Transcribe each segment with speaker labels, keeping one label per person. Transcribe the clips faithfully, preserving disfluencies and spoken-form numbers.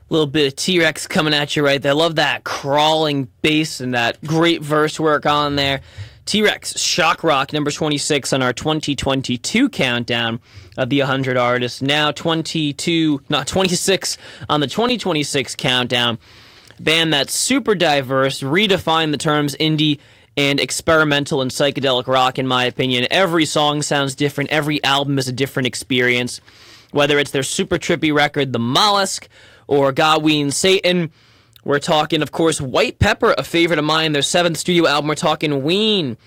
Speaker 1: little bit of T-Rex coming at you right there. I love that crawling bass and that great verse work on there. T-Rex, Shock Rock, number twenty-six on our twenty twenty-two countdown of the one hundred artists. Now twenty-two, not twenty-six on the twenty twenty-six countdown. Band that's super diverse, redefined the terms indie and experimental and psychedelic rock, in my opinion. Every song sounds different. Every album is a different experience. Whether it's their super trippy record, The Mollusk, or God Ween Satan. We're talking, of course, White Pepper, a favorite of mine, their seventh studio album. We're talking Ween.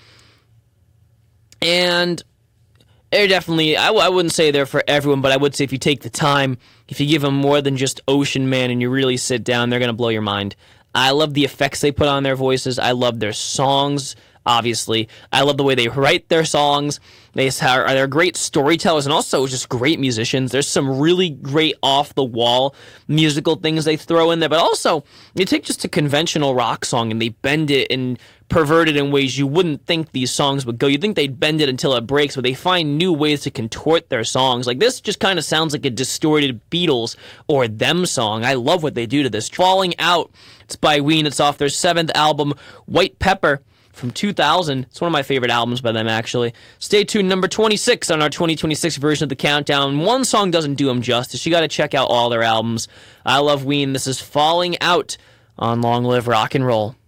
Speaker 1: And they're definitely, I, w- I wouldn't say they're for everyone, but I would say if you take the time, if you give them more than just Ocean Man and you really sit down, they're going to blow your mind. I love the effects they put on their voices. I love their songs, obviously. I love the way they write their songs. They are, they're great storytellers and also just great musicians. There's some really great off-the-wall musical things they throw in there, but also you take just a conventional rock song and they bend it and pervert it in ways you wouldn't think these songs would go. You'd think they'd bend it until it breaks, but they find new ways to contort their songs. Like this just kind of sounds like a distorted Beatles or Them song. I love what they do to this. Falling Out, it's by Ween. It's off their seventh album, White Pepper, from two thousand. It's one of my favorite albums by them, actually. Stay tuned, number twenty-six on our twenty twenty-six version of the countdown. One song doesn't do them justice. You got to check out all their albums. I love Ween. This is Falling Out on Long Live Rock and Roll.